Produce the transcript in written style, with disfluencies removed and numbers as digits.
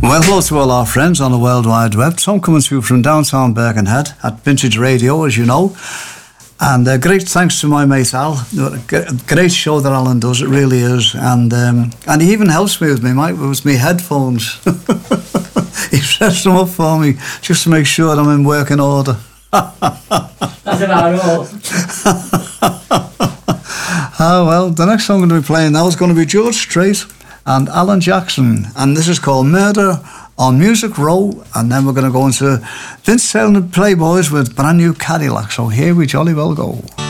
Well, hello to all our friends on the World Wide Web. Tom coming to you from downtown Birkenhead at Vintage Radio, as you know. And great thanks to my mate Al. Great show that Alan does, it really is. And he even helps me with my headphones. He sets them up for me just to make sure I'm in working order. That's about all. Well, the next song I'm going to be playing now is going to be George Strait and Alan Jackson, and this is called Murder on Music Row, and then we're going to go into Vince Taylor and the Playboys with Brand New Cadillac, so here we jolly well go.